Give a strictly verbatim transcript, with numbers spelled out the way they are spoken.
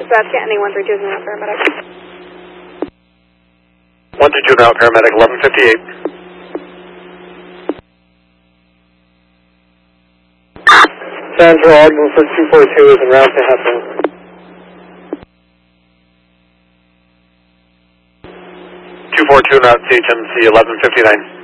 dispatch, get any one three two juvenile paramedic. one two juvenile paramedic, eleven fifty-eight. Central Ogden for two four two is en route to Hessel. two four two, not C H M C, eleven fifty-nine.